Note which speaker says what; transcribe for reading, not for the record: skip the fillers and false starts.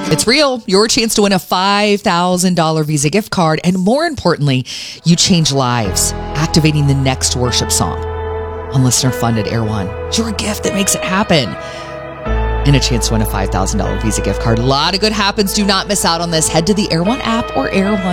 Speaker 1: It's real. Your chance to win a $5,000 Visa gift card. And more importantly, you change lives, activating the next worship song on listener-funded Air One. Your gift that makes it happen. And a chance to win a $5,000 Visa gift card. A lot of good happens. Do not miss out on this. Head to the Air One app or Air One.